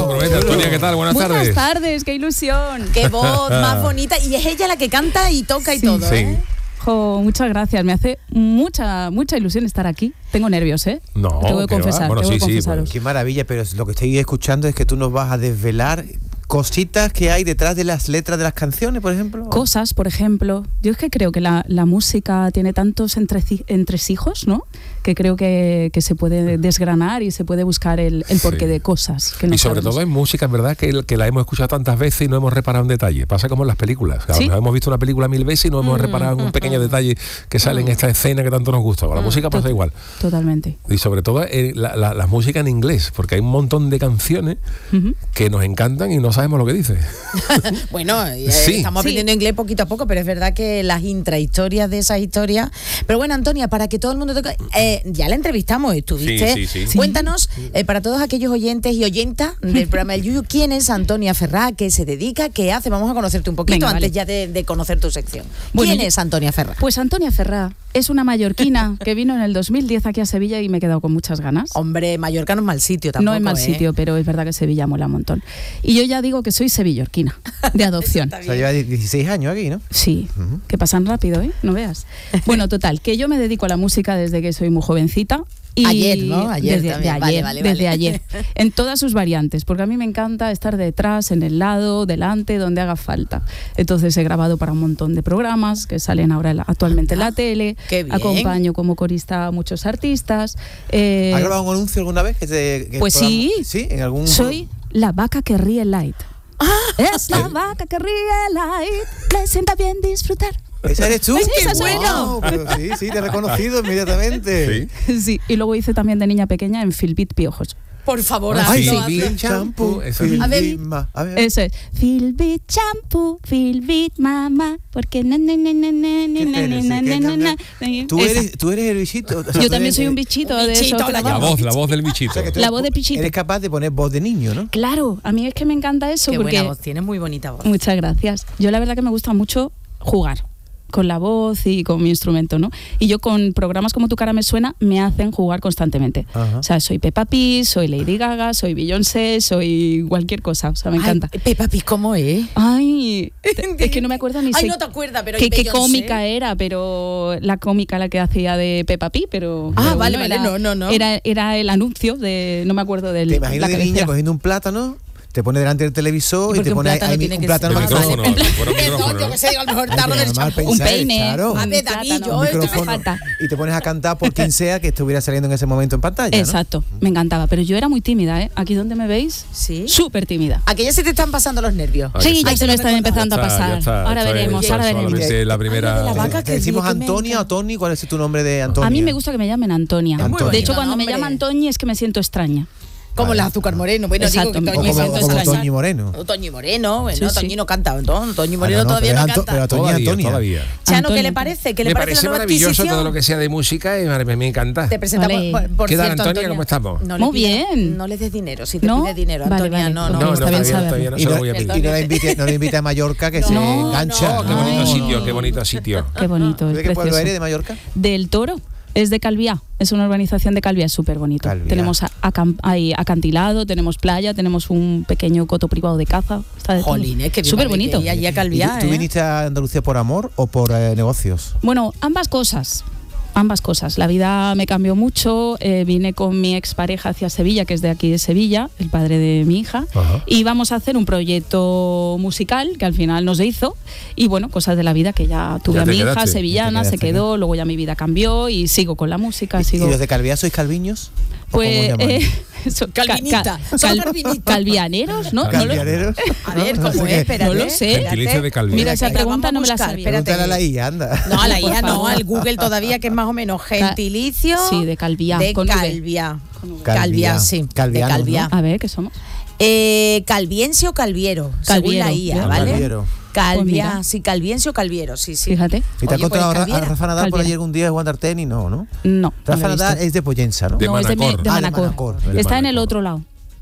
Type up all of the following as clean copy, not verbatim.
promete. Antonia, ¿qué tal? Buenas tardes. Buenas tardes, qué ilusión. Qué voz más bonita. Y es ella la que canta y toca y todo, sí. ¿eh? Jo, muchas gracias, me hace mucha ilusión estar aquí. Tengo nervios, ¿eh? No, tengo que ¿qué va? confesar, Bueno, tengo que sí, confesaros. pues. Qué maravilla, pero lo que estoy escuchando es que tú nos vas a desvelar cositas que hay detrás de las letras de las canciones, por ejemplo. Cosas, por ejemplo. Yo es que creo que la música tiene tantos entresijos, ¿no? Que creo que se puede desgranar y se puede buscar el porqué de cosas que no Y sobre sabemos. todo en música, en verdad, que la hemos escuchado tantas veces y no hemos reparado en detalle. Pasa como en las películas. ¿Sí? Hemos visto una película 1000 veces y no hemos reparado en un pequeño detalle que sale en esta escena que tanto nos gusta. Con la música pasa igual. Totalmente. Y sobre todo la música en inglés, porque hay un montón de canciones que nos encantan y no sabemos lo que dice. Bueno, Sí. estamos aprendiendo inglés poquito a poco, pero es verdad que las intrahistorias de esas historias. Pero bueno, Antonia, para que todo el mundo toque, ya la entrevistamos, estuviste. Sí. Cuéntanos, para todos aquellos oyentes y oyentas del programa El Yuyu, ¿quién es Antonia Ferrá? ¿Qué se dedica? ¿Qué hace? Vamos a conocerte un poquito. Venga, antes vale. ya de conocer tu sección. Bueno, ¿Quién es Antonia Ferrá? Pues Antonia Ferrá es una mallorquina que vino en el 2010 aquí a Sevilla y me he quedado con muchas ganas. Hombre, Mallorca no es mal sitio tampoco. No es mal sitio, pero es verdad que Sevilla mola un montón. Y yo ya digo que soy sevillorquina, de adopción. O sea, lleva 16 años aquí, ¿no? Sí, que pasan rápido, ¿eh? No veas. Bueno, total, que yo me dedico a la música desde que soy muy jovencita. Y Ayer, ¿no? Ayer desde, también. de ayer, Vale. desde ayer, en todas sus variantes, porque a mí me encanta estar detrás, en el lado, delante, donde haga falta. Entonces he grabado para un montón de programas que salen ahora actualmente en la tele. Qué bien. Acompaño como corista a muchos artistas. ¿Has grabado un anuncio alguna vez? Pues sí. ¿Sí? ¿En algún...? Soy la vaca que ríe light. Es la vaca que ríe light. Le sienta bien disfrutar. ¿Esa eres tú? Sí, ¡Qué esa soy guau! Pero sí, te he reconocido inmediatamente. Sí. Sí, y luego hice también de niña pequeña en Filbit Piojos. Por favor, Ay, hazlo, sí, hazlo. vi. Champú, eso es. A ver. A ver. Eso es. Filbit shampoo, Filbit mamá, porque na na na na na na na na na na. ¿Tú eres el bichito? O sea, Yo tú también eres soy un bichito de bichito, eso. la La voz del bichito. O sea, que tú La eres- voz de Pichito. Eres capaz de poner voz de niño, ¿no? Claro, a mí es que me encanta eso Qué porque buena voz, tienes muy bonita voz. muchas gracias. Yo la verdad que me gusta mucho jugar con la voz y con mi instrumento, ¿no? Y yo con programas como Tu cara me suena me hacen jugar constantemente. Ajá. O sea, soy Peppa Pig, soy Lady Gaga, soy Beyoncé, soy cualquier cosa, o sea, me encanta. Ay, Peppa Pig, ¿cómo es? Ay, es que no me acuerdo ni Ay, sé no te acuerdas, pero qué Beyoncé. cómica era, pero la cómica la que hacía de Peppa Pig, pero Ah, pero vale, bueno, vale, era, no. Era el anuncio de, no me acuerdo del Te imagino la de niña cabecera. cogiendo un plátano, te pone delante del televisor ¿Y y por qué te un pone plátano tiene un que plátano ser? más El grande. micrófono. Fuera un Perdón, micrófono. yo que sé, a lo mejor Ay, tarro que del normal champú. Un pensar, peine, claro. A ver, un David, plátano, yo un esto me micrófono falta. y te pones a cantar por quien sea que estuviera saliendo en ese momento en pantalla, ¿no? Exacto, me encantaba, pero yo era muy tímida, ¿eh? Aquí donde me veis, Sí. súper tímida. Aquí ya se te están pasando los nervios. Ah, que Sí, sí. ya se me están empezando a Ya está, pasar. ya está, Ahora está veremos, bien. ahora veremos. Solamente la Ay, primera. de la vaca. Te decimos que me Antonia o encanta. Tony, ¿cuál es tu nombre de Antonia? A mí me gusta que me llamen Antonia. Antonia. De hecho, cuando Nombre. me llaman Toñi es que me siento extraña. Como el azúcar moreno. Bueno, Exacto, digo que o Toñi O me me como, siento como extraña. Toñi Moreno. O Toñi Moreno, bueno, Sí, sí. Toñi no canta, ¿no? Toñi Moreno Ah, no, todavía pero no es canta. pero Antonia, Todavía, Antonia. todavía. Chano, Antonia. ¿qué le parece? ¿Qué le Me parece parece la nueva maravilloso adquisición? todo lo que sea de música y me encanta. Te presentamos, Vale. por ¿Qué tal, cierto, Antonia? ¿Cómo estamos? No le Muy pidas- bien. No les des dinero, si te ¿No? pides dinero, Vale, Antonia, vale. no, Pues no. está bien todavía saberlo. no se lo voy a pedir. No le invite a Mallorca que se No, engancha. Qué bonito No. sitio, qué bonito sitio. Qué bonito, es ¿De qué pueblo precioso. eres de Mallorca? Del Toro. Es de Calviá, es una urbanización de Calviá, es súper bonito. Calviá. Tenemos hay acantilado, tenemos playa, tenemos un pequeño coto privado de caza. Está de todo. Jolines, que súper bonito. Y allí a ¿Y Calviá, tú viniste a Andalucía por amor o por negocios? Bueno, ambas cosas. Ambas cosas. La vida me cambió mucho. Vine con mi expareja hacia Sevilla, que es de aquí de Sevilla, el padre de mi hija. Ajá. Y íbamos a hacer un proyecto musical que al final nos hizo. Y bueno, cosas de la vida que ya tuve Ya a te mi hija, quedaste, sevillana, ya te se quedaste quedó. Luego ya mi vida cambió y sigo con la música. ¿Y sigo. los de Calviá sois calviños? ¿O Pues cómo llaman? Calvinita, son calvinistas. calvianeros, ¿no? ¿Calvianeros? A ver, No ¿cómo sé es? qué. Espérate. No lo sé. Gentilicio de Calviá. Mira, esa Venga, pregunta vamos no me la a buscar, sabía. espérate. Pregúntale a la IA, anda. No, a la Por IA no, favor. al Google todavía, que es más o menos gentilicio. Sí, de Calviá, De con V. Calviá. Calviá. Calviá, sí. Calvianos, de Calviá. A ver, ¿qué somos? Calviense o calviero, según la Calviero, IA, ya. ¿vale? Calviero. Calviá, Pues mira. sí, calviense o calviero, sí, sí. Fíjate. ¿Y te has Oye, encontrado pues, a Calviera. Rafa Nadal por Calviera. allí algún día jugando al tenis? No, ¿no? No. Rafa no lo he Nadal visto. es de Pollensa, ¿no? De No, es de Manacor. de Ah, de Manacor. Manacor. De Está en el Manacor. otro lado.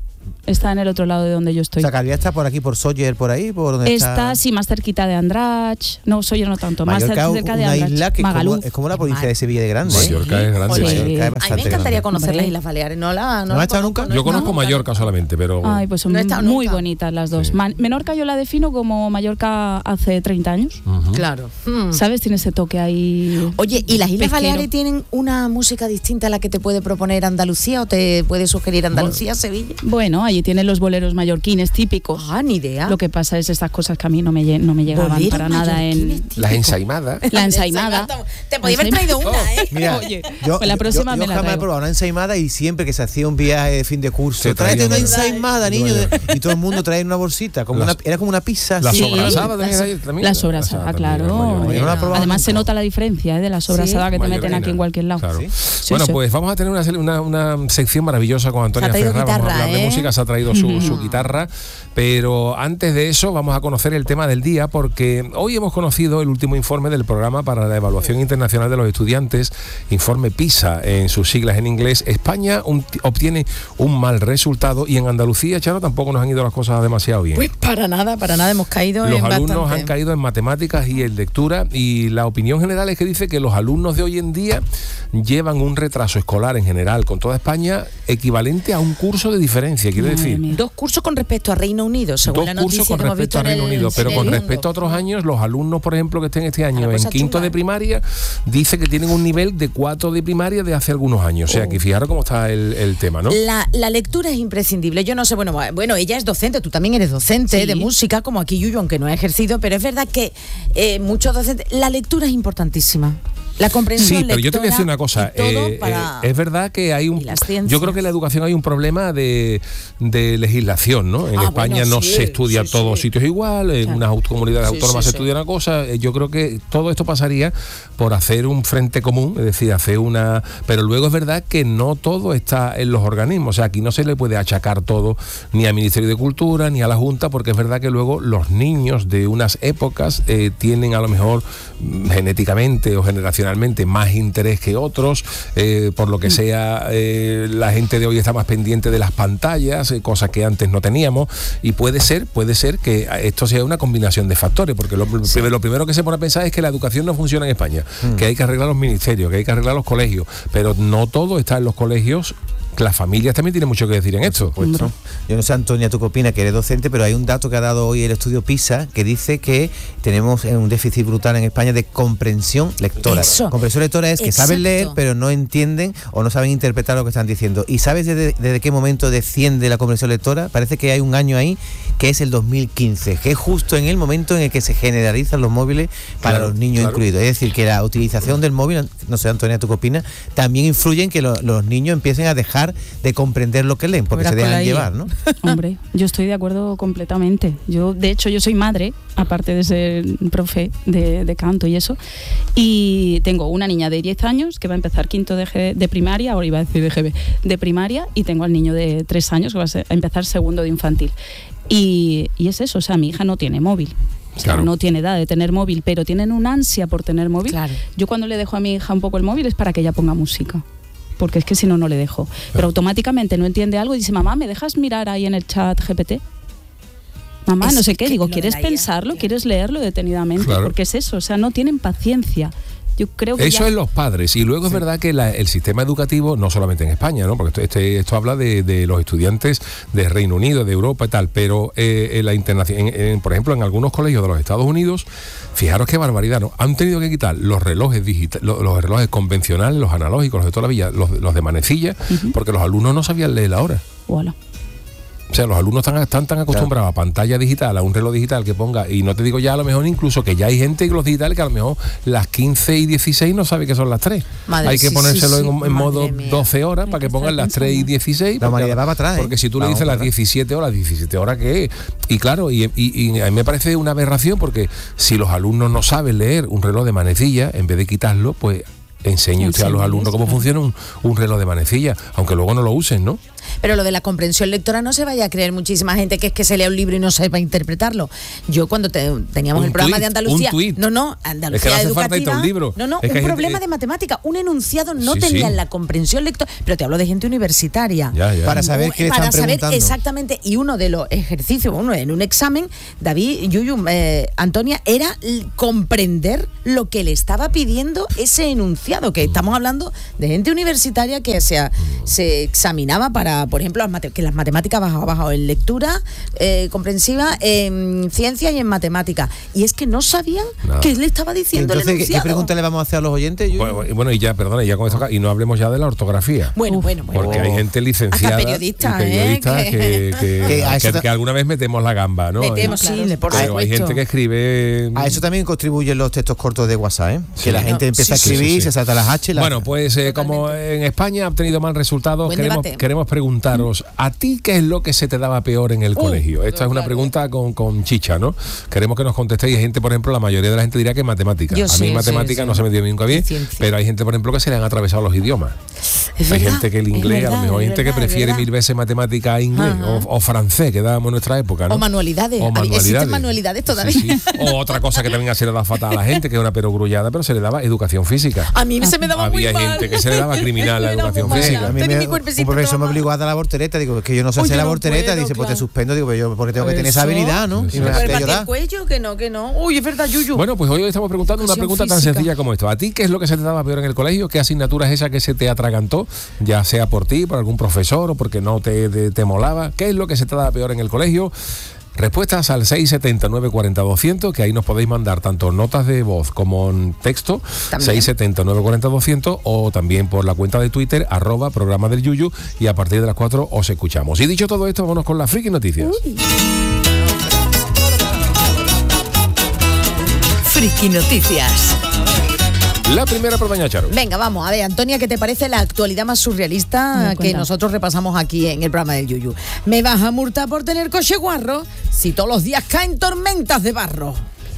está en el otro lado de donde yo estoy. O sea, Calviá está por aquí, por Sóller, por ahí, por donde Está, sí, más cerquita de Andratx. No, Sóller no tanto, Mallorca, más cerca de una Andratx. isla que Magaluf. es como la provincia de Sevilla de grande. Mallorca es grande. Sí. Mallorca es A mí me bastante encantaría grande. conocer Hombre. las Islas Baleares. ¿No la has estado nunca? Yo conozco Mallorca solamente, pero... Ay, pues son No he estado muy nunca. bonitas las dos. Sí. Menorca yo la defino como Mallorca hace 30 años. Ujú. Claro. ¿Sabes? Tiene ese toque ahí. Oye, ¿y las Islas pesquero. Baleares tienen una música distinta a la que te puede proponer Andalucía o te puede sugerir Andalucía, Sevilla? Bueno, allí tienen los boleros mallorquines típicos. Ah, ni idea. Lo que pasa es estas cosas que a mí no me llegaban Boleros para nada en mallorquines típicos. Las ensaimadas. la ensaimada. Te podía haber traído una, ¿eh? Mira, Oye, yo, pues la próxima yo me la jamás he traigo. probado una ensaimada y siempre que se hacía un viaje de fin de curso, Se tráete traían una una. ensaimada, niño, y todo el mundo traía una bolsita, como Las- era como una pizza. La así. sobrasada tenéis ahí también. La sobrasada, también, claro. Mallorca. Yo no la he probado Además se nunca. nota la diferencia de la sobrasada que te meten aquí en cualquier lado. Claro. ¿Sí? Sí, Bueno, sí. pues vamos a tener una sección maravillosa con Antonia Se ha traído Ferrá. Vamos a guitarra, hablar de ¿eh? música, se ha traído su guitarra. Pero antes de eso vamos a conocer el tema del día, porque hoy hemos conocido el último informe del Programa para la Evaluación Internacional de los Estudiantes, informe PISA en sus siglas en inglés. España obtiene un mal resultado y en Andalucía, Charo, tampoco nos han ido las cosas demasiado bien. Pues para nada hemos caído Los en alumnos bastante. han caído en matemáticas y en lectura, y la opinión general es que dice que los alumnos de hoy en día llevan un retraso escolar en general con toda España equivalente a un curso de diferencia, quiere Madre decir. mía. 2 cursos con respecto a Reino Unido, según Dos la cursos noticia con que hemos respecto visto a Reino en el- Unido, pero en con el respecto a mundo. otros años, los alumnos, por ejemplo, que estén este año Una en cosa quinto chunga. de primaria, dice que tienen un nivel de 4 de primaria de hace algunos años. O sea, que fijaros cómo está el tema, ¿no? La lectura es imprescindible. Yo no sé, bueno, ella es docente, tú también eres docente Sí. de música, como aquí Yuyu, aunque no ha ejercido, pero es verdad que muchos docentes, la lectura es importantísima. La comprensión Sí, pero yo te voy a decir una cosa. lectora y todo para- Es verdad que hay un. y las ciencias. Yo creo que en la educación hay un problema de legislación, ¿no? En España bueno, no sí, se estudia sí, todos sí. sitios igual, en Claro. unas comunidades Sí, autónomas sí, se sí. estudia una cosa. Yo creo que todo esto pasaría por hacer un frente común, es decir, hacer una. Pero luego es verdad que no todo está en los organismos. O sea, aquí no se le puede achacar todo ni al Ministerio de Cultura ni a la Junta, porque es verdad que luego los niños de unas épocas tienen a lo mejor genéticamente o generacionalmente más interés que otros, por lo que sea, la gente de hoy está más pendiente de las pantallas, cosas que antes no teníamos, y puede ser que esto sea una combinación de factores, porque lo primero que se pone a pensar es que la educación no funciona en España, que hay que arreglar los ministerios, que hay que arreglar los colegios, pero no todo está en los colegios. Las familias también tienen mucho que decir en esto. Supuesto. Yo no sé, Antonia, tú qué opinas, que eres docente, pero hay un dato que ha dado hoy el estudio PISA que dice que tenemos un déficit brutal en España de comprensión lectora. Eso. Comprensión lectora es que Exacto. saben leer, pero no entienden o no saben interpretar lo que están diciendo. ¿Y sabes desde qué momento desciende la comprensión lectora? Parece que hay un año ahí que es el 2015, que es justo en el momento en el que se generalizan los móviles para Claro, los niños claro. incluidos. Es decir, que la utilización del móvil, no sé, Antonia, ¿tú qué opinas? También influye en que los niños empiecen a dejar de comprender lo que leen, porque Verás se con dejan la llevar, ¿no? Hombre, yo estoy de acuerdo completamente. De hecho, yo soy madre, aparte de ser profe de canto y eso, y tengo una niña de 10 años que va a empezar quinto de primaria, ahora iba a decir de GB, de primaria, y tengo al niño de 3 años que va a empezar segundo de infantil. Y es eso, o sea, mi hija no tiene móvil. O sea, Claro. no tiene edad de tener móvil, pero tienen un ansia por tener móvil. Claro. Yo cuando le dejo a mi hija un poco el móvil es para que ella ponga música, porque es que si no, no le dejo. Pero automáticamente no entiende algo y dice, mamá, ¿me dejas mirar ahí en el chat GPT? Mamá, Es no sé qué. que Digo, lo de ¿quieres la IA, pensarlo? claro. ¿Quieres leerlo detenidamente? Claro. Porque es eso, o sea, no tienen paciencia. Yo creo que Eso ya- es los padres. Y luego es verdad que el sistema educativo, no solamente en España, ¿no? Porque esto habla de los estudiantes de Reino Unido, de Europa y tal, pero en la internación, por ejemplo, en algunos colegios de los Estados Unidos, fijaros qué barbaridad, ¿no? Han tenido que quitar los relojes digitales, los relojes convencionales, los analógicos, los de toda la vida, los de manecilla, porque los alumnos no sabían leer la hora. Hola. O sea, los alumnos están tan acostumbrados a pantalla digital, a un reloj digital que ponga, y no te digo ya a lo mejor incluso que ya hay gente en los digitales que a lo mejor las 15 y 16 no sabe que son las 3. Madre, Hay que sí, poneselo sí, sí. en Madre modo mía. 12 horas Hay para que que pongan estar las 3 y pensando. 16. La porque- humanidad va para atrás, ¿eh? Porque si tú le Vamos dices las para 17 horas, ¿qué es? Y claro, y a mí me parece una aberración porque si los alumnos no saben leer un reloj de manecilla, en vez de quitarlo, pues enseñe usted a los Enséñales, alumnos cómo claro. funciona un reloj de manecilla, aunque luego no lo usen, ¿no? Pero lo de la comprensión lectora no se vaya a creer muchísima gente que es que se lea un libro y no sepa interpretarlo. Yo cuando teníamos el programa de Andalucía, Andalucía es que no hace educativa, falta irte a un libro. Es que un problema de matemática, un enunciado no tenían la comprensión lectora, pero te hablo de gente universitaria. Ya. Para saber qué le están preguntando. Exactamente, y uno de los ejercicios, en un examen, David, Yuyu, Antonia, era comprender lo que le estaba pidiendo ese enunciado, que estamos hablando de gente universitaria que se examinaba para, por ejemplo, que las matemáticas bajado en lectura comprensiva, en ciencia y en matemáticas. Y es que no sabían qué le estaba diciendo. Entonces, el enunciado. ¿qué pregunta le vamos a hacer a los oyentes, Yuyu? Bueno, y ya con esto, y no hablemos ya de la ortografía. Bueno. Porque hay gente licenciada hasta periodistas, que alguna vez metemos la gamba, ¿no? Metemos, sí, por pero hay gente que escribe. A eso también contribuyen los textos cortos de WhatsApp, ¿eh? Que la gente empieza a escribir, se salta las H. Bueno, pues como en España ha obtenido mal resultado, queremos preguntaros, ¿a ti qué es lo que se te daba peor en el colegio? Esta es una pregunta con chicha, ¿no? Queremos que nos contestéis. Hay gente, por ejemplo, la mayoría de la gente dirá que matemática. A mí matemática no se me dio nunca bien, pero hay gente, por ejemplo, que se le han atravesado los idiomas. Hay gente que el inglés, a lo mejor hay gente que prefiere mil veces matemática a inglés o francés, que dábamos en nuestra época, ¿no? O manualidades. Existen manualidades todavía. Sí. O otra cosa que también se le da fatal a la gente, que es una perogrullada, pero se le daba educación física. A mí se me daba muy mal. Había gente que se le daba criminal la educación física. A mí un profesor me obligó a dar la voltereta. Digo, que yo no sé hacer la voltereta. Dice, pues te suspendo. Digo, yo porque tengo que tener esa habilidad, ¿no? Y me hace llorar. El cuello, que no. Uy, es verdad, Yuyu. Bueno, pues hoy estamos preguntando una pregunta tan sencilla como esto. ¿A ti qué es lo que se te daba peor en el colegio? ¿Qué asignatura es esa que se te atragantó? Ya sea por ti, por algún profesor o porque no te molaba. ¿Qué es lo que se te daba peor en el colegio? Respuestas al 679-40-200, que ahí nos podéis mandar tanto notas de voz como en texto, 679-40-200, o también por la cuenta de Twitter, @programa del Yuyu, y a partir de las 4 os escuchamos. Y dicho todo esto, vámonos con las friki noticias. Friki noticias. La primera por doña Charo. Venga, vamos, a ver, Antonia, ¿qué te parece la actualidad más surrealista que nosotros repasamos aquí en el programa del Yuyu? ¿Me vas a multar por tener coche guarro si todos los días caen tormentas de barro?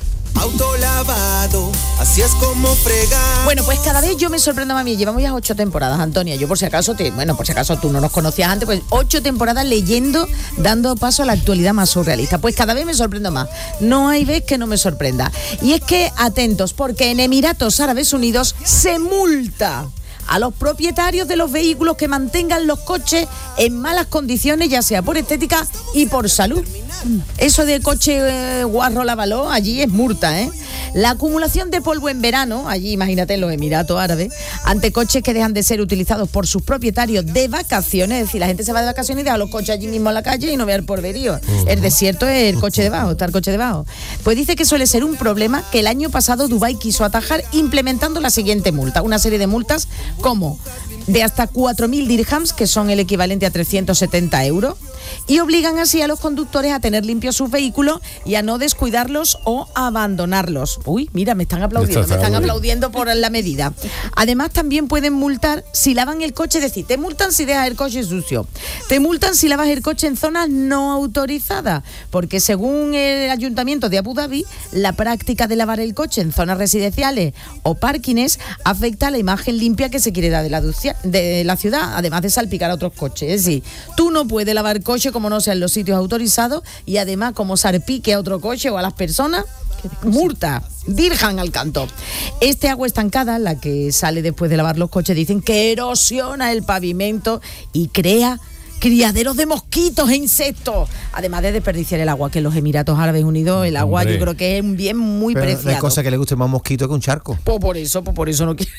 Autolavado, así es como fregar. Bueno, pues cada vez yo me sorprendo más. Llevamos ya 8 temporadas, Antonia. Yo por si acaso tú no nos conocías antes, pues 8 temporadas leyendo, dando paso a la actualidad más surrealista. Pues cada vez me sorprendo más. No hay vez que no me sorprenda. Y es que, atentos, porque en Emiratos Árabes Unidos se multa a los propietarios de los vehículos que mantengan los coches en malas condiciones, ya sea por estética y por salud. Eso de coche guarro lávalo, allí es multa, ¿eh? La acumulación de polvo en verano, allí imagínate en los Emiratos Árabes, ante coches que dejan de ser utilizados por sus propietarios de vacaciones, es decir, la gente se va de vacaciones y deja los coches allí mismo en la calle y no ve el porverío. El desierto es el coche debajo, está el coche debajo. Pues dice que suele ser un problema que el año pasado Dubái quiso atajar implementando la siguiente multa, una serie de multas como de hasta 4.000 dirhams, que son el equivalente a 370 euros, y obligan así a los conductores a tener limpios sus vehículos y a no descuidarlos o abandonarlos. Uy, mira, me están aplaudiendo por la medida. Además, también pueden multar si lavan el coche, es decir, te multan si dejas el coche sucio, te multan si lavas el coche en zonas no autorizadas, porque según el Ayuntamiento de Abu Dhabi, la práctica de lavar el coche en zonas residenciales o parkings afecta a la imagen limpia que se quiere dar de la ciudad, además de salpicar a otros coches. Es decir, tú no puedes lavar coche como no sea en los sitios autorizados, y además como salpique a otro coche o a las personas, multa, dirham al canto. Este agua estancada, la que sale después de lavar los coches, dicen que erosiona el pavimento y crea criaderos de mosquitos e insectos, además de desperdiciar el agua, que en los Emiratos Árabes Unidos el agua, yo creo que es un bien muy preciado. No hay cosa que le guste más un mosquito que un charco. Pues por eso no quiero.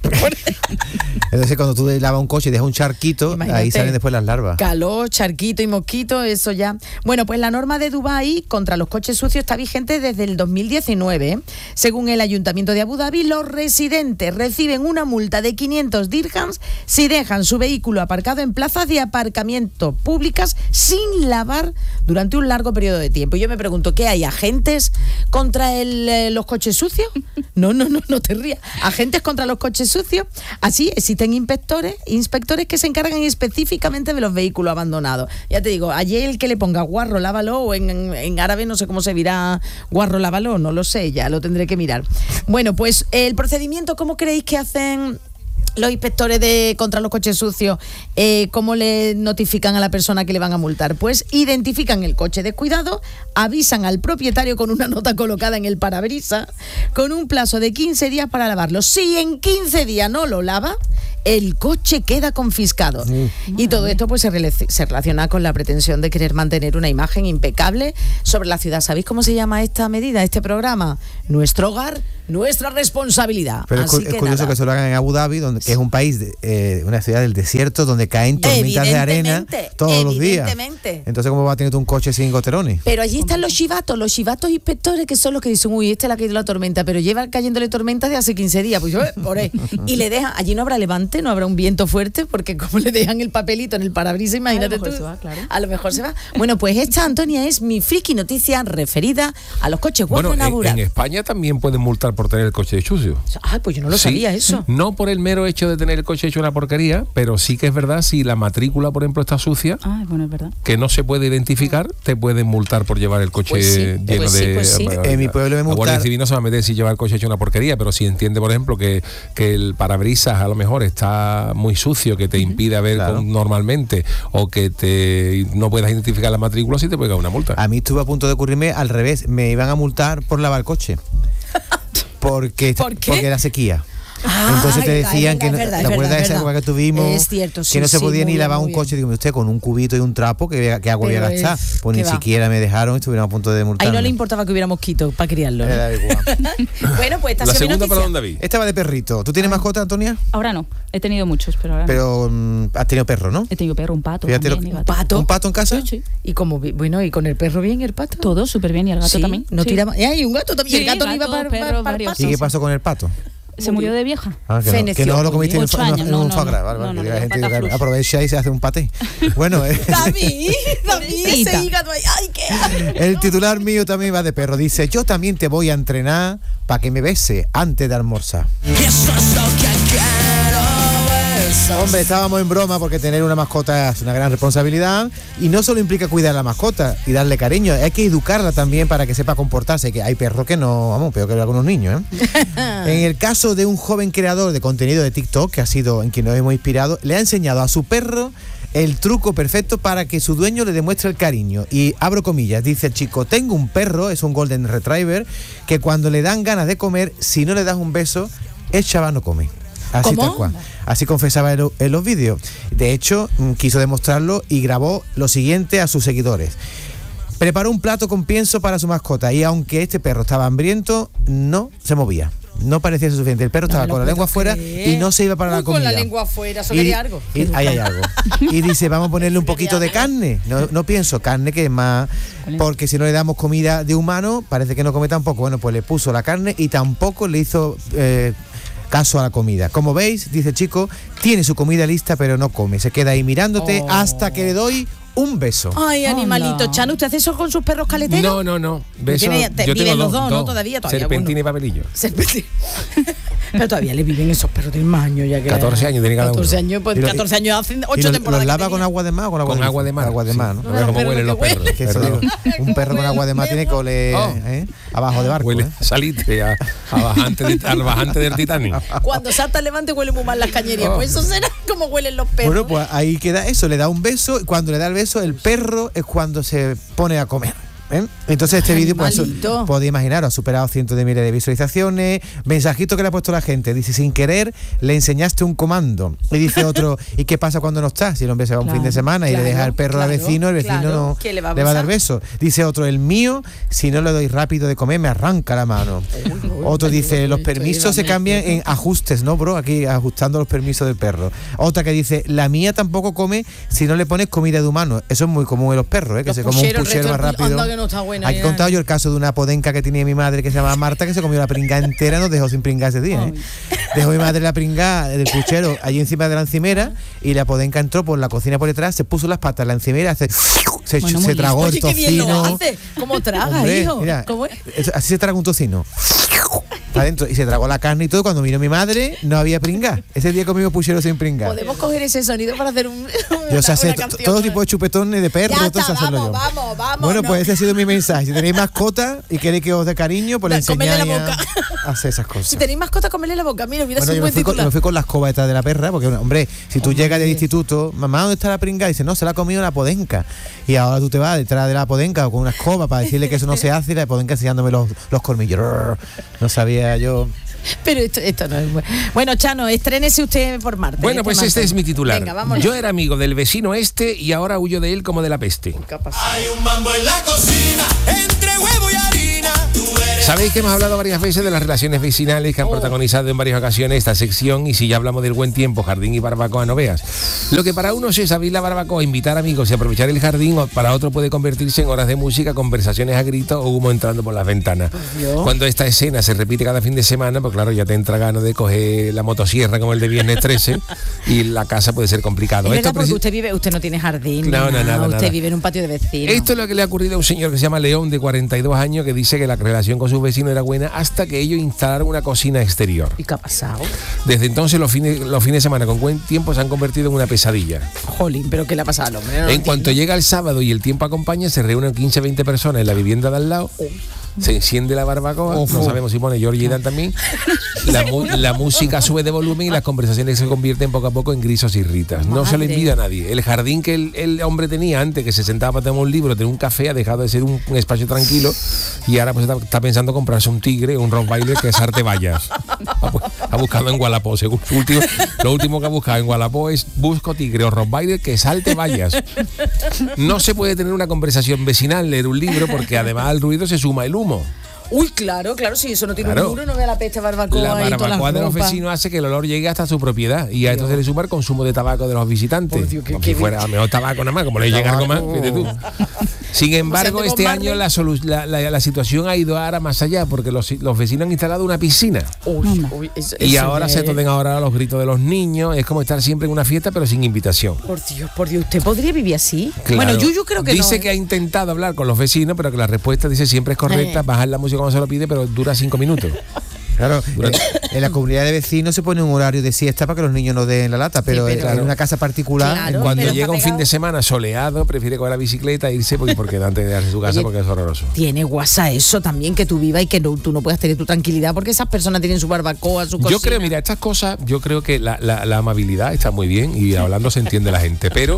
Entonces, cuando tú lavas un coche y dejas un charquito, imagínate, ahí salen después las larvas. Calor, charquito y mosquito, eso ya. Bueno, pues la norma de Dubái contra los coches sucios está vigente desde el 2019. Según el Ayuntamiento de Abu Dhabi, los residentes reciben una multa de 500 dirhams si dejan su vehículo aparcado en plazas de aparcamiento públicas sin lavar durante un largo periodo de tiempo. Y yo me pregunto, ¿qué hay? ¿Agentes contra los coches sucios? No te rías. ¿Agentes contra los coches sucios? Así existen inspectores que se encargan específicamente de los vehículos abandonados. Ya te digo, ayer el que le ponga guarro lávalo, o en árabe no sé cómo se dirá guarro lávalo, no lo sé, ya lo tendré que mirar. Bueno, pues el procedimiento, ¿cómo creéis que hacen los inspectores contra los coches sucios, ¿cómo le notifican a la persona que le van a multar? Pues identifican el coche descuidado, avisan al propietario con una nota colocada en el parabrisas, con un plazo de 15 días para lavarlo. Si en 15 días no lo lava, el coche queda confiscado. Y todo esto pues se relaciona con la pretensión de querer mantener una imagen impecable sobre la ciudad. ¿Sabéis cómo se llama esta medida, este programa? Nuestro hogar, nuestra responsabilidad. Pero es curioso que se lo hagan en Abu Dhabi, que es un país, una ciudad del desierto, donde caen tormentas de arena todos los días. Entonces, ¿cómo va a tener tú un coche sin goterones? Pero allí están los chivatos inspectores, que son los que dicen, uy, le ha caído la tormenta, pero lleva cayéndole tormentas de hace 15 días, pues yo, por ahí. Y le dejan, allí no habrá levante, no habrá un viento fuerte, porque como le dejan el papelito en el parabrisas, imagínate tú. A lo mejor se va. Bueno, pues esta, Antonia, es mi friki noticia referida a los coches guapos en Abu Dhabi. En España también pueden multar por tener el coche sucio. Ah, pues yo no lo sabía eso. No por el mero hecho de tener el coche hecho una porquería, pero sí que es verdad, si la matrícula, por ejemplo, está sucia, bueno, es verdad, que no se puede identificar, te pueden multar por llevar el coche lleno de... En mi pueblo me multaron. La Guardia Civil no se va a meter si lleva el coche hecho una porquería, pero si entiende, por ejemplo, que el parabrisas a lo mejor está muy sucio, que te impide ver normalmente, o que no puedas identificar la matrícula, sí te puede caer una multa. A mí estuvo a punto de ocurrirme al revés, me iban a multar por lavar el coche. Porque era sequía. Entonces te decían que ¿te acuerdas de esa época que tuvimos? Es cierto, que no se podía ni lavar un coche. Digo, usted con un cubito y un trapo, ¿qué agua voy a gastar? Pues ni siquiera me dejaron, estuvieron a punto de multarme. Ahí no le importaba que hubiera mosquitos para criarlo, ¿no? Bueno, pues esta la segunda para dónde vi. Esta va de perrito. ¿Tú tienes mascota, Antonia? Ahora no, he tenido muchos, pero ahora pero has tenido perro, ¿no? He tenido perro, un pato. ¿Un pato en casa? Sí. Y como y con el perro bien, el pato. Todo súper bien, y el gato también. No tiraba. Y un gato también. Sí, el gato no iba para el pato. ¿Y qué pasó con el pato? Se murió de vieja. Que no lo comiste en un foie gras. Vale, la gente aprovecha y se hace un paté. Bueno, David, ese hígado ahí. Ay, qué. El titular mío también va de perro. Dice, yo también te voy a entrenar para que me bese antes de almorzar. Hombre, estábamos en broma porque tener una mascota es una gran responsabilidad y no solo implica cuidar a la mascota y darle cariño, hay que educarla también para que sepa comportarse, que hay perros que no, peor que algunos niños, En el caso de un joven creador de contenido de TikTok, que ha sido en quien nos hemos inspirado, le ha enseñado a su perro el truco perfecto para que su dueño le demuestre el cariño. Y abro comillas, dice el chico, tengo un perro, es un Golden Retriever, que cuando le dan ganas de comer, si no le das un beso, el chaval no come. Así ¿Cómo? tal cual. Así confesaba en los vídeos. De hecho, quiso demostrarlo y grabó lo siguiente a sus seguidores. Preparó un plato con pienso para su mascota y aunque este perro estaba hambriento, no se movía. No parecía suficiente. El perro estaba con la lengua afuera y no se iba para la comida. Con la lengua afuera, ¿eso quería algo? Ahí hay algo. Y dice, vamos a ponerle un poquito de carne. No pienso, carne que es más... Porque si no le damos comida de humano, parece que no come tampoco. Bueno, pues le puso la carne y tampoco le hizo... caso a la comida. Como veis, dice el chico, tiene su comida lista pero no come. Se queda ahí mirándote hasta que le doy un beso. Ay, animalito. Chano, ¿usted hace eso con sus perros caleteros? No. Beso, yo viven tengo los dos, ¿no? Todavía. Serpentina y papelillo. Pero todavía le viven esos perros del maño, ya que 14 años tiene cada uno. 14 años, pues 14 años hacen 8 temporadas. ¿Los lava con agua de mar o con agua de mar? Agua de mar, ¿no? Sí. A ver cómo huelen los perros. Un perro con agua de mar tiene que oler abajo de barco. Huele salitre al bajante del Titanic. Cuando salta el levante huele muy mal las cañerías. Pues eso será como huelen los perros. Bueno, pues ahí queda eso, le da un beso y cuando le da el beso, el perro es cuando se pone a comer. Entonces este vídeo, pues podéis imaginar, ha superado cientos de miles de visualizaciones. Mensajito que le ha puesto la gente, dice, sin querer le enseñaste un comando. Y dice otro, ¿y qué pasa cuando no estás? Si el hombre se va un fin de semana y le deja el perro al vecino, el vecino no le va a dar beso. Dice otro, el mío, si no le doy rápido de comer, me arranca la mano. Otro dice, los permisos se cambian en ajustes, ¿no, bro? Aquí ajustando los permisos del perro. Otra que dice, la mía tampoco come si no le pones comida de humano. Eso es muy común en los perros, que se come un puchero más rápido. No está buena, Aquí he contado yo el caso de una podenca que tenía mi madre que se llama Marta, que se comió la pringa entera, nos dejó sin pringar ese día. Dejó mi madre la pringa del puchero allí encima de la encimera y la podenca entró por la cocina por detrás, se puso las patas en la encimera, se tragó el tocino. ¿Cómo traga, hombre, hijo? Mira, ¿Cómo es? así se traga un tocino. para adentro. Y se tragó la carne y todo. Cuando vino mi madre, no había pringa. Ese día comimos puchero sin pringa. Podemos coger ese sonido para hacer Yo sé hacer canción. todo tipo de chupetones de perro, Ya todo está, hacerlo yo. vamos. Bueno, no. pues ese ha sido mi mensaje. Si tenéis mascota y queréis que os dé cariño, pues le Comerle enseñáis la boca. a hacer esas cosas. Si tenéis mascota, comerle la boca. Mira, Bueno, un yo buen me titular. fui con la escoba detrás de la perra, porque, hombre, si tú llegas del instituto, mamá, ¿dónde está la pringa? Y dice, no, se la ha comido la podenca. Y ahora tú te vas detrás de la podenca con una escoba para decirle que eso no se hace y la podenca enseñándome los colmillos. No sabía yo. Pero esto no es bueno. Chano, estrénese usted por Marte. Bueno, pues este es mi titular. Venga, vámonos. Yo era amigo del vecino y ahora huyo de él como de la peste. ¿Qué ha pasado? Hay un mambo en la cocina, entre huevo y harina. Tú eres Sabéis que hemos hablado varias veces de las relaciones vecinales que han protagonizado en varias ocasiones esta sección, y si ya hablamos del buen tiempo, jardín y barbacoa, no veas. Lo que para unos es abrir la barbacoa, invitar amigos y aprovechar el jardín, o para otro puede convertirse en horas de música, conversaciones a gritos o humo entrando por las ventanas. Cuando esta escena se repite cada fin de semana, pues claro, ya te entra ganas de coger la motosierra como el de Viernes 13 y la casa puede ser complicado. Es verdad, porque usted no tiene jardín. No, nada. Usted vive en un patio de vecinos. Esto es lo que le ha ocurrido a un señor que se llama León, de 42 años, que dice que la relación con sus vecinos era buena hasta que ellos instalaron una cocina exterior. ¿Y qué ha pasado? Desde entonces los fines de semana con buen tiempo se han convertido en una pesadilla. Jolín, ¿pero qué le ha pasado al hombre? No lo En cuanto entiendo. llega el sábado y el tiempo acompaña, se reúnen 15-20 personas en la vivienda de al lado. Se enciende la barbacoa, no sabemos si pone Georgie Dan también. La música sube de volumen y las conversaciones se convierten poco a poco en grisos y ritas. No se le envidia a nadie. El jardín que el hombre tenía antes, que se sentaba para tomar un libro, tener un café, ha dejado de ser un espacio tranquilo, y ahora pues está pensando comprarse un tigre, un rottweiler que sarte vallas. Ha buscado en Wallapop, según lo último que ha buscado en Wallapop es: busco tigre o rottweiler que salte vallas. No se puede tener una conversación vecinal, leer un libro, porque además al ruido se suma el humo. Uy, claro, si eso no tiene Claro. un muro, no ve la peste barbacoa. La y todas las barbacoa de los ropas. vecinos hace que el olor llegue hasta su propiedad, y a esto se le suma el consumo de tabaco de los visitantes. Por Dios, como si fuera a lo mejor tabaco nada más, como le llega algo más, fíjate tú. Sin embargo, de este Bob año Marley. la situación ha ido ahora más allá, porque los vecinos han instalado una piscina. Uy, Y eso ahora es- se tomen ahora los gritos de los niños. Es como estar siempre en una fiesta pero sin invitación. Por Dios, ¿usted podría vivir así? Claro. Bueno, yo creo que dice no. que ha intentado hablar con los vecinos, pero que la respuesta dice siempre es correcta, bajar la música cuando se lo pide, pero dura 5 minutos. Claro, en la comunidad de vecinos se pone un horario de siesta para que los niños no den la lata, pero, pero- en una casa particular, Claro. Cuando pero llega está un fin pegado. de semana soleado, prefiere coger la bicicleta e irse porque antes de darse su casa, Oye, porque es horroroso. Tiene guasa eso también, que tú vivas y que tú no puedas tener tu tranquilidad, porque esas personas tienen su barbacoa, su cocina. Yo creo, mira, estas cosas, yo creo que la amabilidad está muy bien y hablando se entiende la gente, pero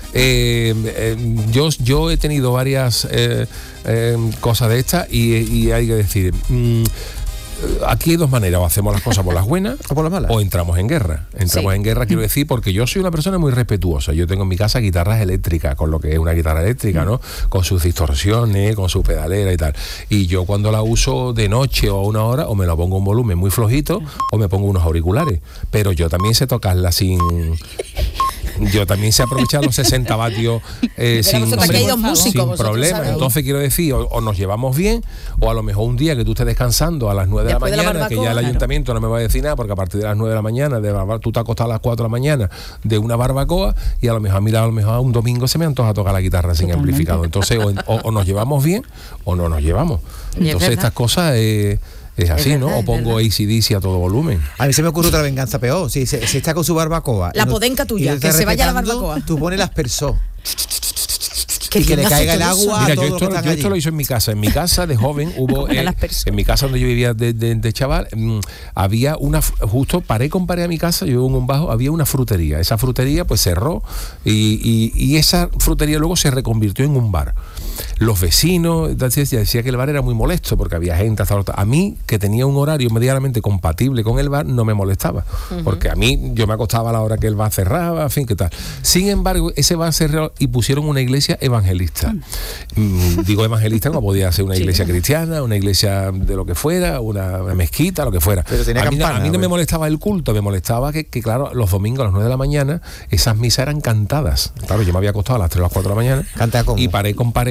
yo he tenido varias cosas de estas y hay que decir, aquí hay dos maneras: o hacemos las cosas por las buenas o por las malas. o entramos en guerra. Entramos en guerra, quiero decir, porque yo soy una persona muy respetuosa. Yo tengo en mi casa guitarras eléctricas, con lo que es una guitarra eléctrica, ¿no? Con sus distorsiones, con su pedalera y tal. Y yo cuando la uso de noche o a una hora, o me la pongo un volumen muy flojito o me pongo unos auriculares. Pero yo también sé tocarla sin... Yo también sé aprovechar los 60 vatios sin, vosotros aquí hay dos músicos, sin vosotros problema. sabéis. Entonces quiero decir, o nos llevamos bien, o a lo mejor un día que tú estés descansando a las 9 de la Después de la mañana, que ya el barbacoa, ayuntamiento no me va a decir nada, porque a partir de las 9 de la mañana tú te has acostado a las 4 de la mañana de una barbacoa, y a lo mejor a lo mejor un domingo se me antoja tocar la guitarra sin Totalmente. amplificador. Entonces o nos llevamos bien o no nos llevamos. Y es Entonces verdad. estas cosas es así, verdad, ¿no? O es pongo verdad. AC/DC a todo volumen. A mí se me ocurre otra venganza peor. Si está con su barbacoa. La y no- podenca tuya, y no está que se vaya a la respetando, barbacoa. Tú pones las personas. Que y que le hace caiga el todo eso. agua. Mira, todo yo lo que esto, están yo esto allí. lo hice en mi casa. En mi casa de joven hubo, Como las personas. en mi casa donde yo vivía de chaval, había justo comparé a mi casa, yo vivo en un bajo, había una frutería. Esa frutería pues cerró y esa frutería luego se reconvirtió en un bar. Los vecinos decía que el bar era muy molesto porque había gente hasta a mí, que tenía un horario medianamente compatible con el bar, no me molestaba, porque a mí yo me acostaba a la hora que el bar cerraba, en fin, qué tal. Sin embargo, ese bar cerró y pusieron una iglesia evangelista. Digo evangelista, como podía ser una iglesia cristiana, una iglesia de lo que fuera, una mezquita, lo que fuera. Pero tenía a mí campana, no me hombre. molestaba el culto, me molestaba que, claro, los domingos a las 9 de la mañana esas misas eran cantadas. Claro, yo me había acostado a las 3 o las 4 de la mañana ¿Cantada cómo? y paré con pared, era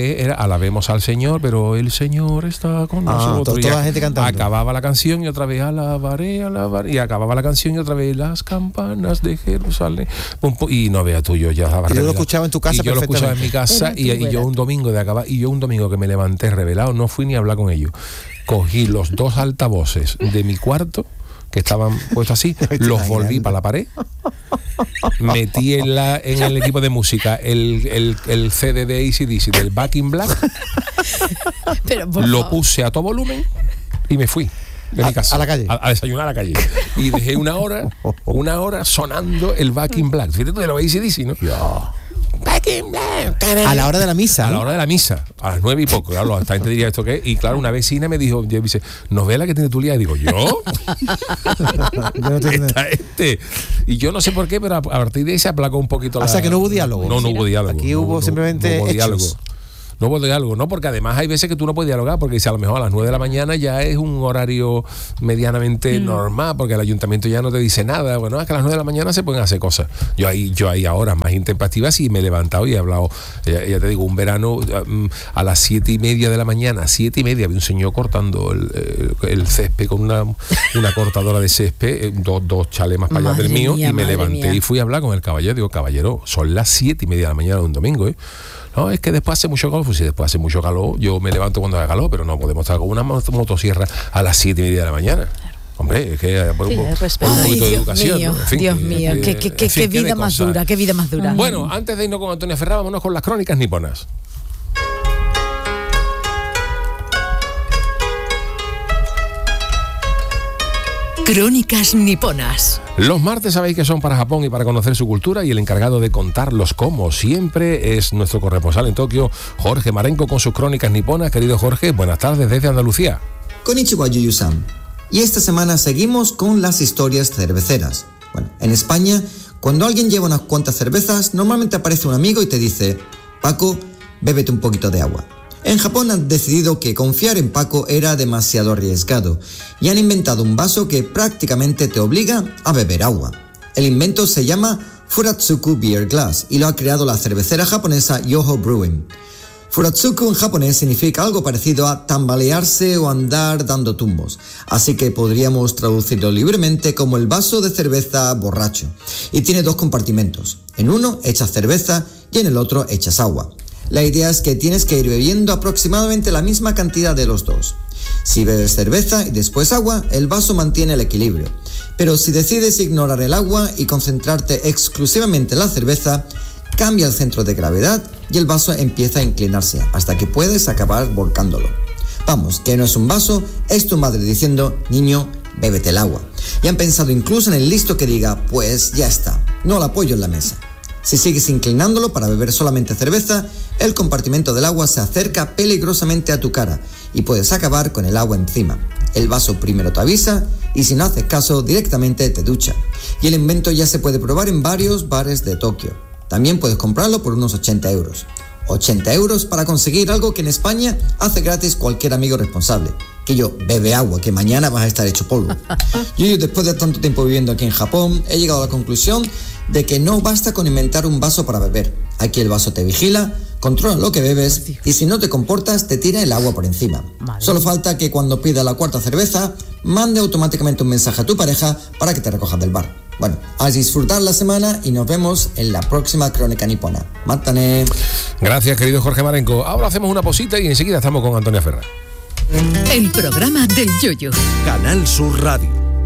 alabemos al Señor, pero el Señor está con nosotros. Toda la gente cantando. Acababa la canción y otra vez alabaré, y acababa la canción y otra vez las campanas de Jerusalén. Y no veas tú, yo ya estaba y yo lo escuchaba en tu casa. Y yo lo escuchaba en mi casa y yo un domingo que me levanté revelado, no fui ni a hablar con ellos. Cogí los 2 altavoces de mi cuarto que estaban puestos así, los volví para la pared, metí en el equipo de música el CD de AC/DC del Back in Black, lo puse a todo volumen y me fui de mi casa a la calle, a desayunar a la calle, y dejé una hora sonando el Back in Black. Fíjate tú de lo AC/DC, ¿no? Back in Black. A la hora de la misa. A la hora de la misa, a las 9 y poco. Claro, la gente diría esto qué. Y claro, una vecina me dijo, dice, ¿novela que tiene tu lía? Y digo, ¿yo? Está Y yo no sé por qué, pero a partir de ahí se aplacó un poquito O sea que no hubo diálogo. No hubo diálogo. Aquí hubo simplemente no hubo diálogo. hechos. No hubo diálogo, no, porque además hay veces que tú no puedes dialogar, porque si a lo mejor a las 9 de la mañana ya es un horario medianamente normal, porque el ayuntamiento ya no te dice nada. Bueno, es que a las 9 de la mañana se pueden hacer cosas. Yo ahí ahora más intempestivas y me he levantado y he hablado, ya te digo, un verano a las 7:30 de la mañana, 7:30, había un señor cortando el césped con una cortadora de césped, dos chales más para allá del mío, y me levanté y fui a hablar con el caballero. Digo, caballero, son las 7:30 de la mañana de un domingo, ¿eh? No, es que después hace mucho calor. Pues si después hace mucho calor, yo me levanto cuando haga calor, pero no podemos estar con una motosierra a las 7:30 de la mañana. Hombre, es que por un poquito de educación. Mío, ¿no? En fin, Dios mío, qué vida más dura, qué vida más dura. Bueno, antes de irnos con Antonia Ferrá, vámonos con las crónicas niponas. Crónicas niponas. Los martes sabéis que son para Japón y para conocer su cultura, y el encargado de contarlos como siempre es nuestro corresponsal en Tokio, Jorge Marenco, con sus crónicas niponas. Querido Jorge, buenas tardes desde Andalucía. Konnichiwa, Yuyu-san. Y esta semana seguimos con las historias cerveceras. Bueno, en España, cuando alguien lleva unas cuantas cervezas, normalmente aparece un amigo y te dice: Paco, bébete un poquito de agua. En Japón han decidido que confiar en Paco era demasiado arriesgado y han inventado un vaso que prácticamente te obliga a beber agua. El invento se llama Furatsuku Beer Glass y lo ha creado la cervecera japonesa Yoho Brewing. Furatsuku en japonés significa algo parecido a tambalearse o andar dando tumbos, así que podríamos traducirlo libremente como el vaso de cerveza borracho. Y tiene 2 compartimentos. En uno echas cerveza y en el otro echas agua. La idea es que tienes que ir bebiendo aproximadamente la misma cantidad de los dos. Si bebes cerveza y después agua, el vaso mantiene el equilibrio. Pero si decides ignorar el agua y concentrarte exclusivamente en la cerveza, cambia el centro de gravedad y el vaso empieza a inclinarse hasta que puedes acabar volcándolo. Vamos, que no es un vaso, es tu madre diciendo: niño, bébete el agua. Y han pensado incluso en el listo que diga: pues ya está, no lo apoyo en la mesa. Si sigues inclinándolo para beber solamente cerveza, el compartimento del agua se acerca peligrosamente a tu cara y puedes acabar con el agua encima. El vaso primero te avisa y si no haces caso directamente te ducha. Y el invento ya se puede probar en varios bares de Tokio. También puedes comprarlo por unos 80 euros. 80 euros para conseguir algo que en España hace gratis cualquier amigo responsable. Que yo, bebe agua, que mañana vas a estar hecho polvo. Yo, después de tanto tiempo viviendo aquí en Japón, he llegado a la conclusión de que no basta con inventar un vaso para beber. Aquí el vaso te vigila, controla lo que bebes y si no te comportas te tira el agua por encima. Solo falta que cuando pida la 4ª cerveza, mande automáticamente un mensaje a tu pareja para que te recojas del bar. Bueno, a disfrutar la semana y nos vemos en la próxima Crónica Nipona. ¡Mátane! Gracias, querido Jorge Marenco. Ahora hacemos una pausita y enseguida estamos con Antonia Ferrá. El programa del Yoyo. Canal Sur Radio.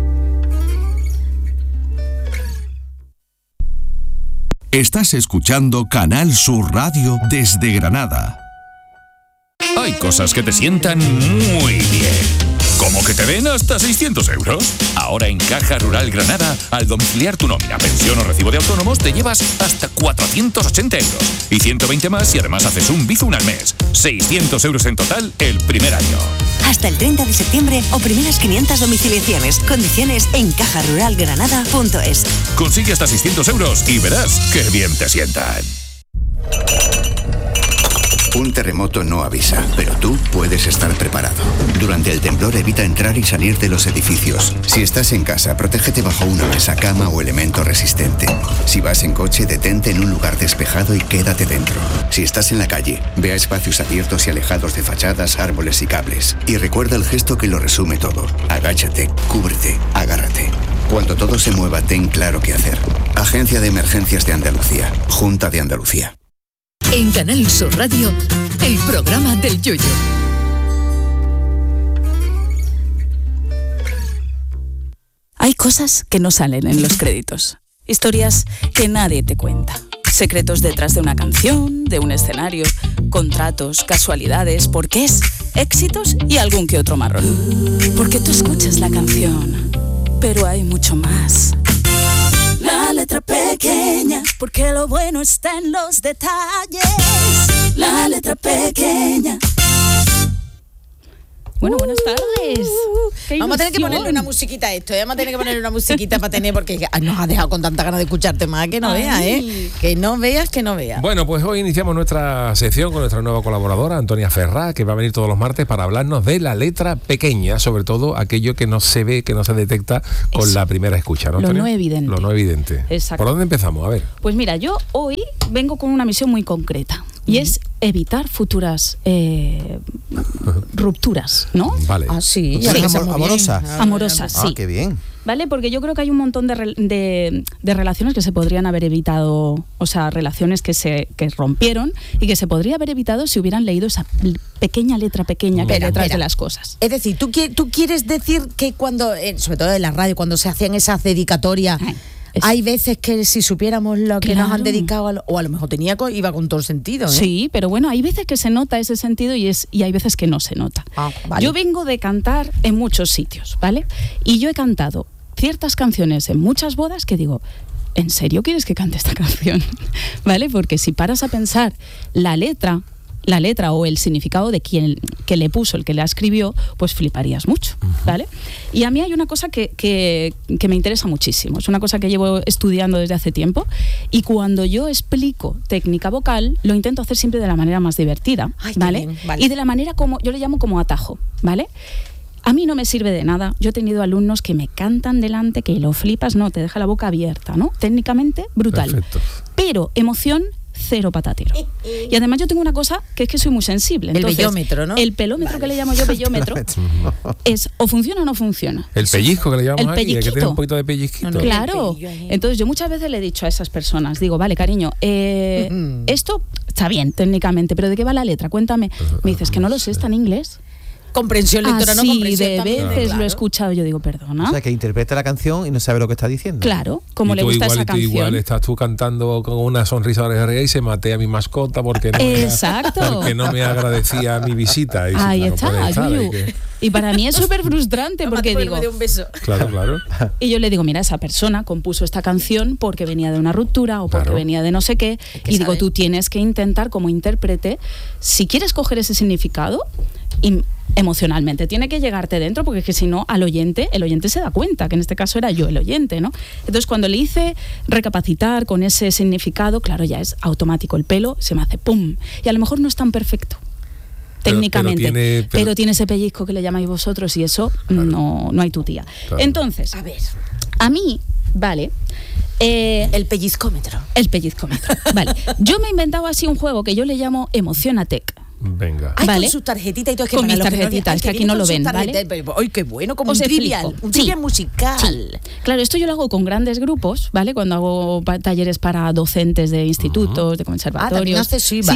Estás escuchando Canal Sur Radio desde Granada. Hay cosas que te sientan muy bien. ¿Cómo que te den hasta 600 euros? Ahora en Caja Rural Granada, al domiciliar tu nómina, pensión o recibo de autónomos, te llevas hasta 480 euros. Y 120 más si además haces un Bizum al mes. 600 euros en total el primer año. Hasta el 30 de septiembre o primeras 500 domiciliaciones. Condiciones en cajaruralgranada.es. Consigue hasta 600 euros y verás qué bien te sientan. Un terremoto no avisa, pero tú puedes estar preparado. Durante el temblor evita entrar y salir de los edificios. Si estás en casa, protégete bajo una mesa, cama o elemento resistente. Si vas en coche, detente en un lugar despejado y quédate dentro. Si estás en la calle, ve a espacios abiertos y alejados de fachadas, árboles y cables. Y recuerda el gesto que lo resume todo. Agáchate, cúbrete, agárrate. Cuando todo se mueva, ten claro qué hacer. Agencia de Emergencias de Andalucía. Junta de Andalucía. En Canal Sur Radio, el programa del Yoyo. Hay cosas que no salen en los créditos. Historias que nadie te cuenta. Secretos detrás de una canción, de un escenario, contratos, casualidades, porqués, éxitos y algún que otro marrón. Porque tú escuchas la canción, pero hay mucho más. La letra pequeña, porque lo bueno está en los detalles. La letra pequeña. Bueno, buenas tardes. Vamos a tener que ponerle una musiquita a esto, vamos a tener que ponerle una musiquita para tener, porque nos has dejado con tanta ganas de escucharte más que no veas, que no veas. Bueno, pues hoy iniciamos nuestra sección con nuestra nueva colaboradora, Antonia Ferrá, que va a venir todos los martes para hablarnos de la letra pequeña, sobre todo aquello que no se ve, que no se detecta con la primera escucha, ¿no, Antonia? Lo no evidente. Lo no evidente. Exacto. ¿Por dónde empezamos? A ver. Pues mira, yo hoy vengo con una misión muy concreta y es evitar futuras rupturas, ¿no? Vale. Ah, sí. Amorosas, sí. Qué bien. ¿Vale? Porque yo creo que hay un montón de relaciones que se podrían haber evitado, o sea, relaciones que rompieron y que se podría haber evitado si hubieran leído esa pequeña letra pequeña que hay detrás de las cosas. Es decir, ¿tú quieres decir que cuando, sobre todo en la radio, cuando se hacían esas dedicatorias, hay veces que si supiéramos lo que nos han dedicado, o a lo mejor iba con todo el sentido, ¿eh? Sí, pero bueno, hay veces que se nota ese sentido y hay veces que no se nota. Vale. Yo vengo de cantar en muchos sitios, ¿vale? Y yo he cantado ciertas canciones en muchas bodas que digo, ¿en serio quieres que cante esta canción? ¿Vale? Porque si paras a pensar la letra o el significado de quien que le puso, el que la escribió, pues fliparías mucho, ¿vale? Y a mí hay una cosa que me interesa muchísimo, es una cosa que llevo estudiando desde hace tiempo, y cuando yo explico técnica vocal, lo intento hacer siempre de la manera más divertida, ¿vale? Vale. Y de la manera como, yo le llamo como atajo, ¿vale? A mí no me sirve de nada. Yo he tenido alumnos que me cantan delante, que lo flipas, no, te deja la boca abierta, ¿no? Técnicamente, brutal. Perfecto. Pero emoción, cero patatero. Y además yo tengo una cosa, que es que soy muy sensible. Entonces, el bellómetro, ¿no? El pelómetro, que le llamo yo bellómetro, es o funciona o no funciona. El pellizco que le llamamos el aquí, hay que tener pelliquito. un poquito de pellizquito. Claro. Entonces yo muchas veces le he dicho a esas personas, digo, vale, cariño, esto está bien técnicamente, pero ¿de qué va la letra? Cuéntame. Me dices que no lo sé, está en inglés. Comprensión lectora, no comprensión de también. veces Claro. lo he escuchado, yo digo, perdona. O sea, que interpreta la canción y no sabe lo que está diciendo. Claro, como Y le tú gusta igual, esa canción. Igual estás tú cantando con una sonrisa de rey y se maté a mi mascota porque no me agradecía mi visita. Y ahí no está, puede estar, Yuyu. Y para mí es súper frustrante porque digo... un beso. Claro. Y yo le digo, mira, esa persona compuso esta canción porque venía de una ruptura o porque venía de no sé qué. Y digo, tú tienes que intentar como intérprete, si quieres coger ese significado, emocionalmente tiene que llegarte dentro, porque es que si no, el oyente se da cuenta, que en este caso era yo el oyente, ¿no? Entonces cuando le hice recapacitar con ese significado, claro, ya es automático, el pelo se me hace pum, y a lo mejor no es tan perfecto técnicamente, pero tiene ese pellizco que le llamáis vosotros, y eso no hay tu tía. Claro. Entonces, a ver, a mí, vale, el pellizcómetro. El pellizcómetro, vale. Yo me he inventado así un juego que yo le llamo Emocionatec. Venga. Ay, ¿vale? con sus tarjetitas y todo. Con mis tarjetitas, que aquí no lo ven, ¿vale? Ay, qué bueno, como Os un trivial, explico. un trivial musical. Sí. Claro, esto yo lo hago con grandes grupos, ¿vale? Cuando hago talleres para docentes de institutos, de conservatorios.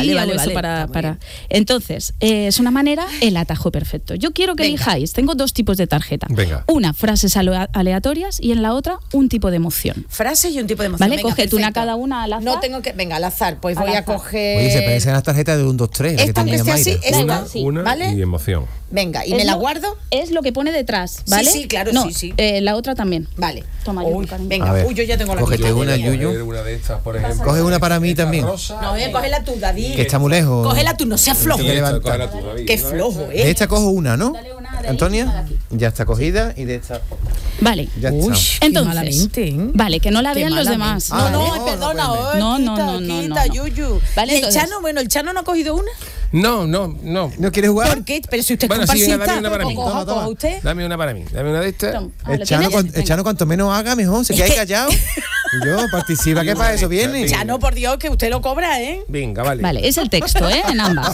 Para. Entonces, es una manera, el atajo perfecto. Yo quiero que elijáis, tengo dos tipos de tarjeta. Venga. Una, frases aleatorias, y en la otra, un tipo de emoción. Frases y un tipo de emoción. Vale, coged una cada una al azar. No tengo que, venga, al azar, pues voy a coger... Oye, se parecen las tarjetas de 1, 2, 3. Esta que sea así, una ¿vale? y emoción. Venga, ¿y me la guardo? Es lo que pone detrás, ¿vale? Sí, claro, no, sí. La otra también. Vale. Toma, venga, yo ya tengo la Cógete una, Yuyu. Una de estas, por ejemplo. Coge una para mí también. Rosa, no, cógela tú, David. Que está muy lejos. Cógela tú, no seas flojo. Cógela tú, David. Qué flojo, De esta cojo una, ¿no? Dale una Antonia, ya está cogida y de esta. Vale. Ya está. Entonces, vale, que no la vean los demás. No, perdona. No. Yuyu. Vale, ¿Y el entonces- Chano? Bueno, ¿el Chano no ha cogido una? No. ¿No quieres jugar? ¿Por qué? Pero si usted es Bueno, sí, venga, comparsista. dame una para mí. Coja usted. Dame una para mí. Dame una de estas. El Chano cuanto menos haga, mejor. Se queda ahí callado. Y yo, participa, que para eso viene. Chano, por Dios, que usted lo cobra, ¿eh? Venga, vale. Vale, es el texto, en ambas.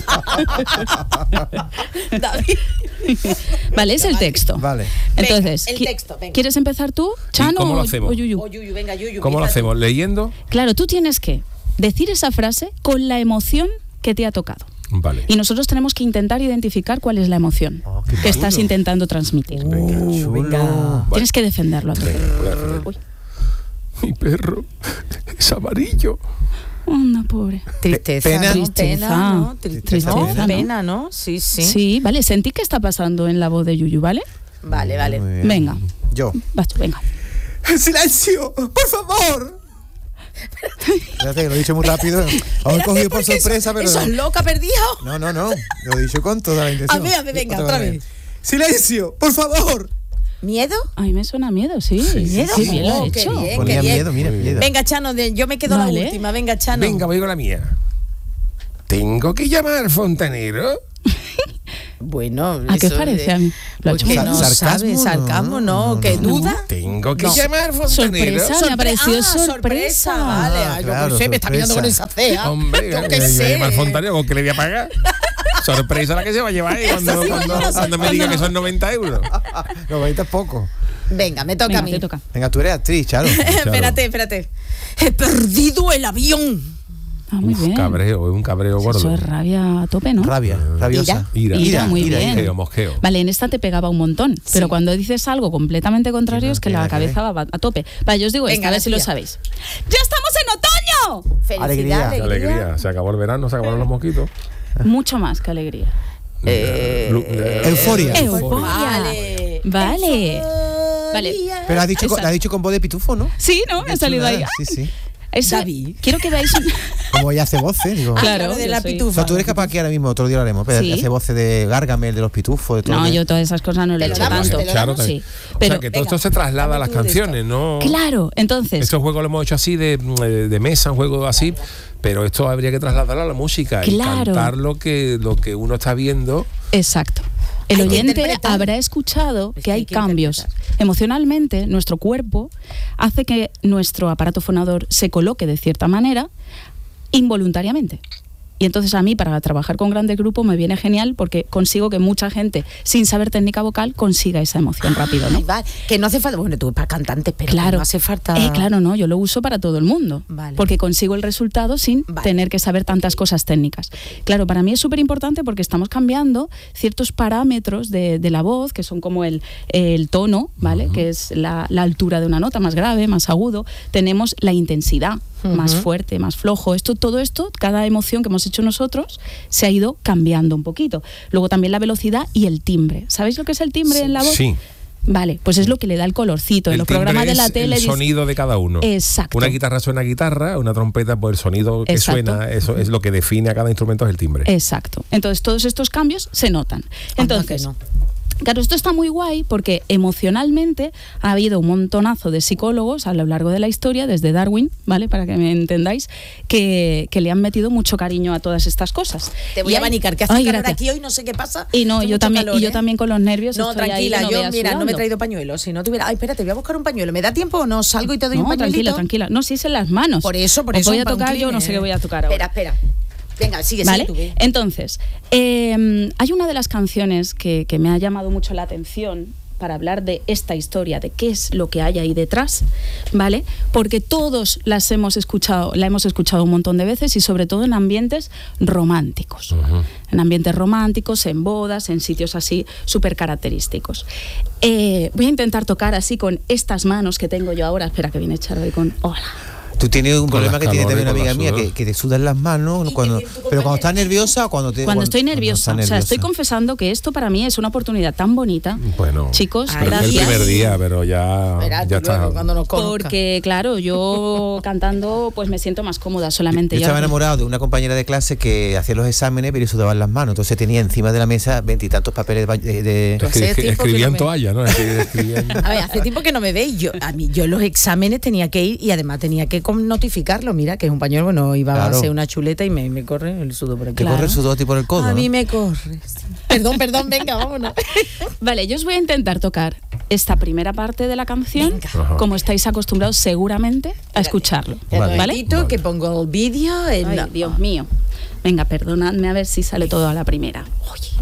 David. Vale, es el texto. Vale. Entonces, Venga, el texto, venga. ¿quieres empezar tú, Chano, cómo lo o- hacemos? o Yuyu? Oh, Yuyu, venga, Yuyu. ¿Cómo lo empieza hacemos? ¿Leyendo? Claro, tú tienes que decir esa frase con la emoción que te ha tocado. Vale. Y nosotros tenemos que intentar identificar cuál es la emoción qué que estás chulo. intentando transmitir. Chulo. Tienes que defenderlo a tu Voy. Mi perro es amarillo. Anda, pobre. Tristeza, Pena. ¿no? Pena, ¿no? Tristeza, ¿no? ¿no? Pena, ¿no? Sí. Sí, vale, sentí que está pasando en la voz de Yuyu, ¿vale? Vale. Muy bien. Venga, Yo. vas tú, venga. ¡Silencio! ¡Por favor! Espérate, que lo he dicho muy rápido. Lo he cogido por sorpresa, pero Eso es loca perdido. no. Lo he dicho con toda la intención. A ver, venga, otra vez. ¡Silencio! ¡Por favor! ¿Miedo? A mí me suena miedo, sí. ¿Miedo? Qué bien lo Oh, he qué hecho. bien. Ponía bien. miedo, mira, miedo. Venga, Chano, yo me quedo Vale. la última. Venga, Chano. Venga, voy con la mía. ¿Tengo que llamar al fontanero? Bueno, ¿A qué eso parece de- a mí? Lo ha Porque hecho no muy bien. sabe, sarcasmo, no, que duda. ¿Tengo que No. llamar al fontanero? Sorpresa, me ha parecido sorpresa. Vale, ay, yo claro, qué sé, me está mirando con sorpresa. esa fea. Hombre, yo que qué yo sé. llamo al fontanero, ¿con qué le voy a pagar? Sorpresa la que se va a llevar ahí cuando me diga que son 90 euros. 90 es poco. Venga, me toca Venga, a mí. te toca. Venga, tú eres actriz, Charo. Espérate. He perdido el avión. Ah, muy bien. Cabreo, es un cabreo gordo. Eso es rabia a tope, ¿no? Rabia, rabiosa. Ira. Muy bien. Mosqueo. Vale, en esta te pegaba un montón, pero cuando dices algo completamente contrario es que la cabeza va a tope. Vale, yo os digo Venga, esta, a ver si lo tía. sabéis. ¡Ya estamos en otoño! Felicidad, Alegría. Alegría. Se acabó el verano, se acabaron los mosquitos. Mucho más que alegría. Euforia. Euforia. Vale. Vale. Pero has dicho, Esa. la has dicho con voz de pitufo, ¿no? Sí, ¿no? Me ha salido ahí. Sí. Eso, David. quiero que veáis. Como ella hace voces, digo. Claro, de yo la soy- pitufa. O sea, tú eres capaz que ahora mismo, otro día lo haremos, pero Sí. hace voces de Gargamel, de los pitufos, de todo. No, yo todas esas cosas no le he Te lo hecho damos, tanto. te lo Claro, damos. Sí. o Pero sea, que todo esto se traslada a las tú de esto. canciones, ¿no? claro, entonces, Estos juegos lo hemos hecho así de mesa, un juego así, pero esto habría que trasladarlo a la música y Claro. cantar lo que uno está viendo. exacto. El Hay que oyente interpretar. habrá escuchado Es que hay hay que cambios. interpretar. Emocionalmente, nuestro cuerpo hace que nuestro aparato fonador se coloque de cierta manera involuntariamente. Y entonces a mí, para trabajar con grandes grupos, me viene genial porque consigo que mucha gente, sin saber técnica vocal, consiga esa emoción rápido, ¿no? Ay, vale. Que no hace falta. Bueno, tú para cantantes, pero Claro. no hace falta. Claro, no, yo lo uso para todo el mundo. Vale. Porque consigo el resultado sin Vale. tener que saber tantas cosas técnicas. Claro, para mí es súper importante porque estamos cambiando ciertos parámetros de la voz, que son como el tono, ¿vale? Que es la altura de una nota, más grave, más agudo. Tenemos la intensidad, más fuerte, más flojo. Todo esto, cada emoción que hemos hecho nosotros, se ha ido cambiando un poquito. Luego también la velocidad y el timbre. ¿Sabéis lo que es el timbre en la voz? Sí. Vale, pues es lo que le da el colorcito. En El los programas timbre de la es tele. el sonido de cada uno. Exacto. Una guitarra suena a guitarra, una trompeta, pues el sonido que Exacto. suena, eso es lo que define a cada instrumento, es el timbre. Exacto. Entonces todos estos cambios se notan. Entonces, que no. claro, esto está muy guay porque emocionalmente ha habido un montonazo de psicólogos a lo largo de la historia, desde Darwin, ¿vale? Para que me entendáis, que le han metido mucho cariño a todas estas cosas. Te voy Y a hay- abanicar, que hace Ay, calor gracias. aquí hoy, no sé qué pasa. Y no, Hace yo mucho también, calor, y yo ¿eh? también con los nervios. No, estoy ahí tranquila, que no yo, veas mira, no me he sudando. traído pañuelo. Si no tuviera. Ay, espérate, voy a buscar un pañuelo. ¿Me da tiempo o no salgo y te doy un No, pañuelito? tranquila. No, si es en las manos. Por eso, Os voy a para un tocar, yo no cleaner. sé qué voy a tocar ahora. Espera. Venga, sigue, ¿Vale? tú ve. Entonces, hay una de las canciones que me ha llamado mucho la atención para hablar de esta historia, de qué es lo que hay ahí detrás, ¿vale? Porque todos la hemos escuchado un montón de veces y sobre todo en ambientes románticos. En ambientes románticos, en bodas, en sitios así súper característicos. Voy a intentar tocar así con estas manos que tengo yo ahora. Espera, que viene Charo ahí con... Hola. Tú tienes un Con problema las que tiene también una calores, amiga con mía, la que te sudan las manos, pero cuando estás nerviosa o cuando te... Cuando estoy nerviosa, cuando estás o sea, estoy nerviosa. confesando que esto para mí es una oportunidad tan bonita. Bueno, Chicos, pero es el gracias. primer día, pero ya, Verás, ya tú luego, está. cuando nos conozca. Porque, claro, yo cantando pues me siento más cómoda solamente. Yo estaba Ya- enamorado de una compañera de clase que hacía los exámenes pero le sudaban las manos, entonces tenía encima de la mesa 20 y tantos papeles de Tú hace tiempo que Escribía no en me- toalla, ¿no? Escribían- A ver, hace tiempo que no me veis. Yo los exámenes tenía que ir y además tenía que notificarlo. Mira, que es un pañuelo, bueno, iba Claro. a hacer una chuleta y me corre el sudor por aquí. Te corre el sudor a ti por el codo, A ¿no? mí me corre. Perdón, venga, vámonos. Vale, yo os voy a intentar tocar esta primera parte de la canción, Ajá. como estáis acostumbrados seguramente a escucharlo. Vale. ¿Vale? Que pongo el vídeo. Ay, Dios mío. Venga, perdonadme a ver si sale todo a la primera. Oye.